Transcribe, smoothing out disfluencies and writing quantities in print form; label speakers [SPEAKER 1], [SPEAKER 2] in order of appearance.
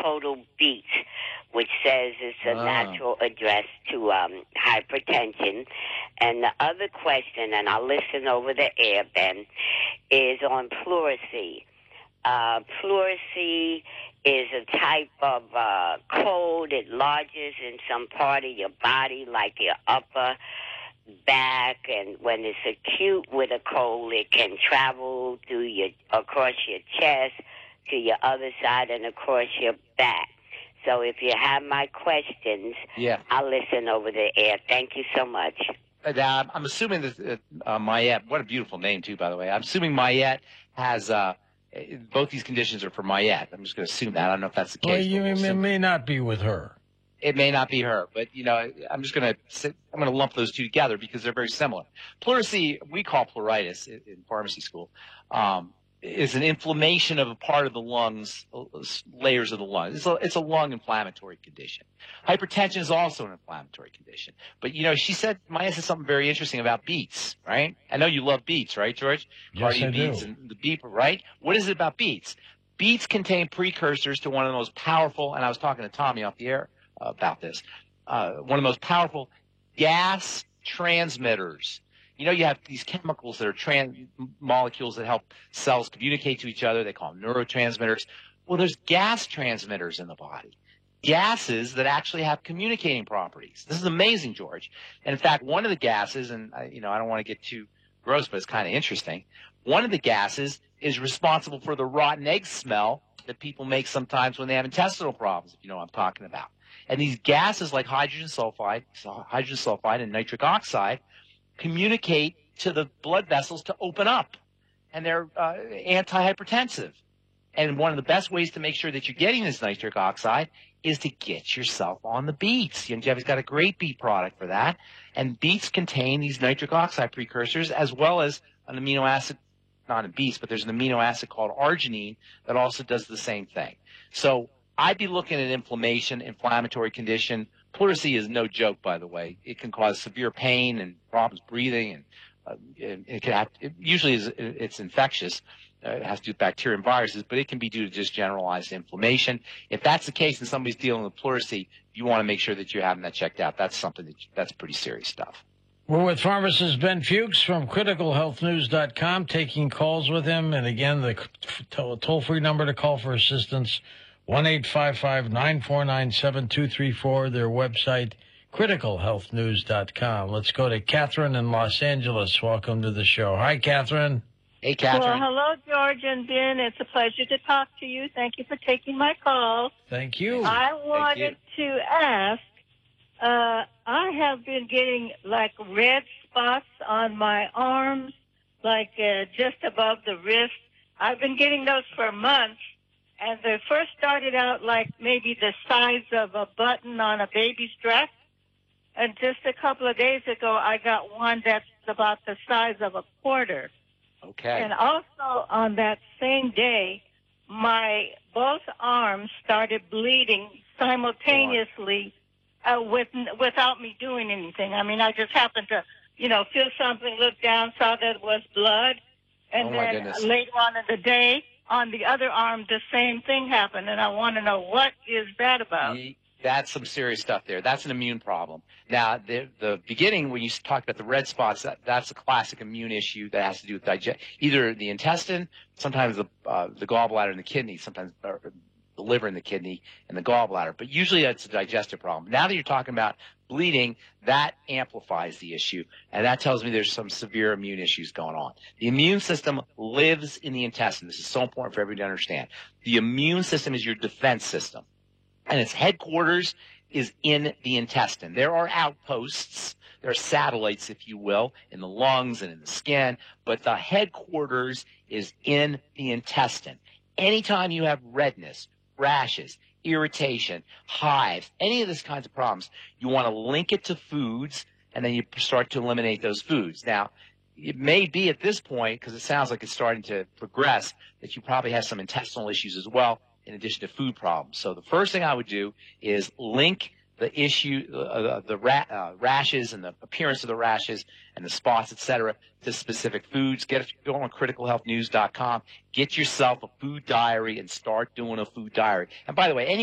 [SPEAKER 1] Total Beets, which says it's a natural address to hypertension. And the other question, and I'll listen over the air, Ben, is on pleurisy. Pleurisy is a type of cold. It lodges in some part of your body, like your upper back, and when it's acute with a cold, it can travel across your chest to your other side and across your back. So if you have my questions, I'll listen over the air. Thank you so much.
[SPEAKER 2] I'm assuming that Mayette, what a beautiful name too, by the way. I'm assuming Mayette has both these conditions are for Mayette. I'm just going to assume that. I don't know if that's the case.
[SPEAKER 3] Well, it may not be with her.
[SPEAKER 2] It may not be her, but I'm just going to lump those two together because they're very similar. Pleurisy, we call pleuritis in pharmacy school, is an inflammation of a part of the lungs, layers of the lungs. It's a lung inflammatory condition. Hypertension is also an inflammatory condition. But Maya said something very interesting about beets, right? I know you love beets, right, George?
[SPEAKER 3] Yes, I do.
[SPEAKER 2] Beets and the beet, right? What is it about beets? Beets contain precursors to one of the most powerful, and I was talking to Tommy off the air about this, one of the most powerful gas transmitters. You have these chemicals that are molecules that help cells communicate to each other. They call them neurotransmitters. Well, there's gas transmitters in the body, gases that actually have communicating properties. This is amazing, George. And in fact, one of the gases, and I don't want to get too gross, but it's kind of interesting. One of the gases is responsible for the rotten egg smell that people make sometimes when they have intestinal problems, if you know what I'm talking about. And these gases like hydrogen sulfide and nitric oxide communicate to the blood vessels to open up, and they're antihypertensive. And one of the best ways to make sure that you're getting this nitric oxide is to get yourself on the beets. Jeffy's got a great beet product for that. And beets contain these nitric oxide precursors as well as an amino acid, not in beets, but there's an amino acid called arginine that also does the same thing. So I'd be looking at inflammation, inflammatory condition. Pleurisy is no joke, by the way. It can cause severe pain and problems breathing, and it's infectious. It has to do with bacteria and viruses, but it can be due to just generalized inflammation. If that's the case and somebody's dealing with pleurisy, you want to make sure that you're having that checked out. That's something that's pretty serious stuff.
[SPEAKER 3] We're with pharmacist Ben Fuchs from criticalhealthnews.com, taking calls with him. And again, the toll-free number to call for assistance, 1-855-949-7234, their website, criticalhealthnews.com. Let's go to Catherine in Los Angeles. Welcome to the show. Hi, Catherine.
[SPEAKER 2] Hey, Catherine.
[SPEAKER 4] Well, hello, George and Ben. It's a pleasure to talk to you. Thank you for taking my call.
[SPEAKER 3] Thank you.
[SPEAKER 4] I wanted to ask, I have been getting like red spots on my arms, like just above the wrist. I've been getting those for months. And they first started out like maybe the size of a button on a baby's dress. And just a couple of days ago, I got one that's about the size of a quarter.
[SPEAKER 2] Okay.
[SPEAKER 4] And also on that same day, my both arms started bleeding simultaneously without me doing anything. I mean, I just happened to, feel something, look down, saw that it was blood. And then later on in the day, on the other arm, the same thing happened, and I want to know what is that about.
[SPEAKER 2] That's some serious stuff there. That's an immune problem. Now, the beginning, when you talked about the red spots, that's a classic immune issue that has to do with either the intestine, sometimes the gallbladder and the kidney, sometimes the liver and the kidney and the gallbladder. But usually that's a digestive problem. Now that you're talking about bleeding, that amplifies the issue, and that tells me there's some severe immune issues going on. The immune system lives in the intestine. This is so important for everybody to understand. The immune system is your defense system, and its headquarters is in the intestine. There are outposts, there are satellites, if you will, in the lungs and in the skin, but the headquarters is in the intestine. Anytime you have redness, rashes, irritation, hives, any of these kinds of problems, you want to link it to foods, and then you start to eliminate those foods. Now, it may be at this point, because it sounds like it's starting to progress, that you probably have some intestinal issues as well, in addition to food problems. So the first thing I would do is link the issue, rashes and the appearance of the rashes and the spots, etc., to specific foods. Go on criticalhealthnews.com, get yourself a food diary and start doing a food diary. And by the way, any